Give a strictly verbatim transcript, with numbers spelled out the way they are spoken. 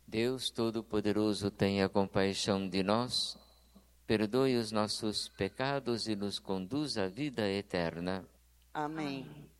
Deus Todo-Poderoso, tenha compaixão de nós, perdoe os nossos pecados e nos conduz à vida eterna. Amém.